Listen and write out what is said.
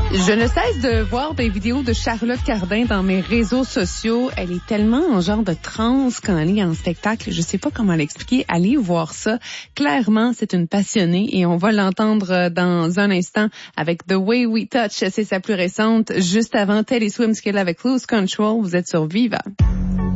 Je ne cesse de voir des vidéos de Charlotte Cardin dans mes réseaux sociaux. Elle est tellement en genre de transe quand elle est en spectacle. Je sais pas comment l'expliquer. Allez voir ça. Clairement, c'est une passionnée et on va l'entendre dans un instant avec The Way We Touch. C'est sa plus récente. Juste avant Teddy Swims qu'elle avec Lose Control. Vous êtes sur Viva.